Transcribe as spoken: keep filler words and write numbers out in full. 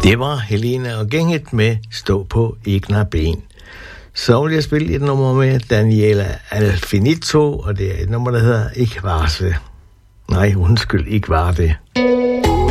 Det var Helena og Gænget med Stå på egna ben. Så vil jeg spille et nummer med Daniela Alfinito, og det er et nummer, der hedder Ikke var det. Nej, undskyld, ikke var det.